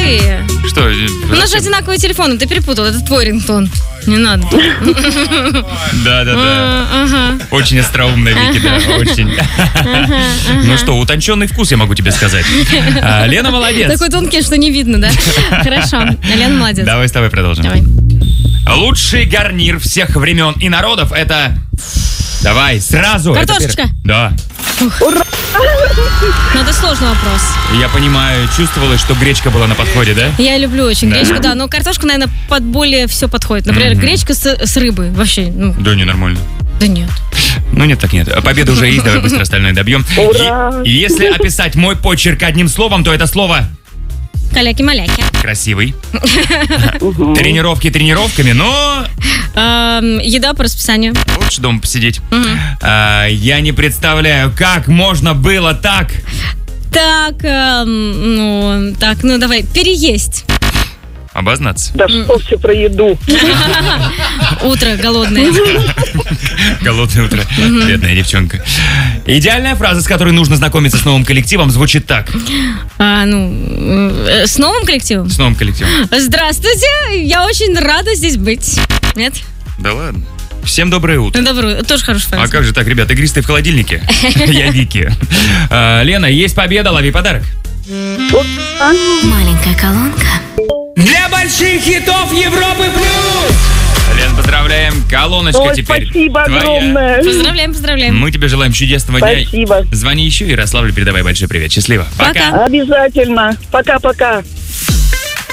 ты? Что? У нас же одинаковые телефоны, ты перепутал, это твой рингтон. Не надо. Да. Ага. Очень остроумная, Вики, да, очень. Ну что, утонченный вкус, я могу тебе сказать. Лена молодец. Такой тонкий, что не видно, да? Хорошо, Лена молодец. Давай с тобой продолжим. Давай. Лучший гарнир всех времен и народов — это... Давай, сразу. Картошечка. Да. Ну, это сложный вопрос. Я понимаю, чувствовалось, что гречка была на подходе, да? Я люблю очень гречку, да, но картошка, наверное, под более все подходит. Например, гречка с рыбой. Вообще, ну, Да, не нормально. да нет. Ну нет, так нет. Победа уже есть, давай быстро остальное добьем. Ура! Если описать мой почерк одним словом, то это слово... Каляки-маляки. Красивый. Тренировки тренировками, но... Еда по расписанию. Лучше дома посидеть. Я не представляю, как можно было так. Так, ну давай, переесть. Обознаться. Да что все про еду. Утро голодное. Голодное утро. Бедная девчонка. Идеальная фраза, с которой нужно знакомиться с новым коллективом, звучит так. С новым коллективом? С новым коллективом. Здравствуйте, я очень рада здесь быть. Нет? Да ладно. Всем доброе утро. Доброе, тоже хорошая фраза. А как же так, ребят, игристый в холодильнике? Я Вики. Лена, есть победа, лови подарок. Маленькая колонка. Для больших хитов Европы плюс! Лен, поздравляем. Колоночка Ой, теперь спасибо твоя. огромное. Поздравляем. Мы тебе желаем чудесного Спасибо. дня. Звони еще, Ярославлю передавай большой привет. Счастливо. Пока. Обязательно. Пока-пока.